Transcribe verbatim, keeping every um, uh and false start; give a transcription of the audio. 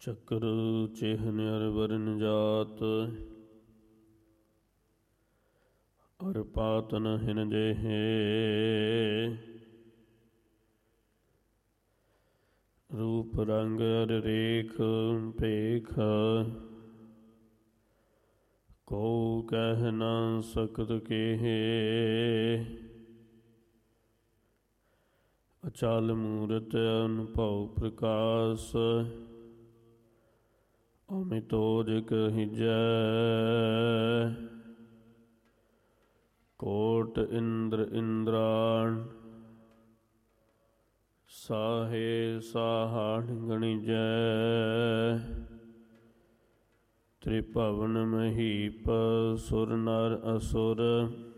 ਚੱਕਰ ਚਿਹਨ ਅਰ ਵਰਨ ਜਾਤ, ਅਰ ਪਾਤ ਨ ਹਿਨ ਦੇਹੇ। ਰੂਪ ਰੰਗ ਅਰ ਰੇਖ ਭੇਖ, ਕੋ ਕਹਿ ਨ ਸਕਤ ਕੇਹੇ। ਅਚਲ ਮੂਰਤ ਅਨੁਭਉ ਪ੍ਰਕਾਸ਼, ਅਮਿਤੋਜ ਕਹੀਜੈ। ਕੋਟ ਇੰਦਰ ਇੰਦਰਾਣ, ਸਾਹੇ ਸਾਹਣ ਗਣਿਜੈ। ਤ੍ਰਿਭਵਨ ਮਹੀਪ ਸੁਰ ਨਰ ਅਸੁਰ,